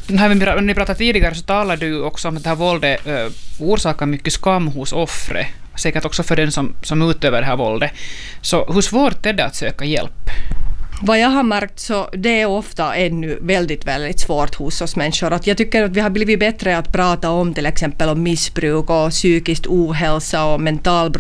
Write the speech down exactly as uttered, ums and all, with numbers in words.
När vi, ni pratade tidigare så talade du också om att det här våldet uh, orsakar mycket skam hos offret. Säkert också för den som, som utövar det här våldet. Så hur svårt är det att söka hjälp? Vad jag har märkt så det är ofta ännu väldigt, väldigt svårt hos oss människor. Att jag tycker att vi har blivit bättre att prata om till exempel om missbruk och psykisk ohälsa och mental